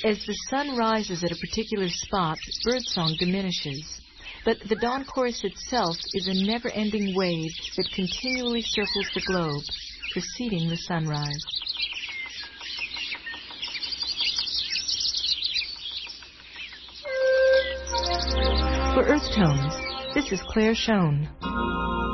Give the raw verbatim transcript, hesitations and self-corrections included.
As the sun rises at a particular spot, birdsong diminishes. But the dawn chorus itself is a never-ending wave that continually circles the globe, preceding the sunrise. For Earth Tones, this is Claire Schoen.